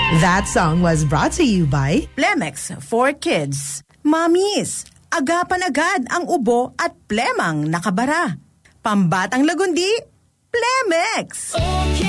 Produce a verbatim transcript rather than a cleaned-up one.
That song was brought to you by Plemex for Kids. Mamis, agapan agad ang ubo at plemang nakabara. Pambatang lagundi, Plemex!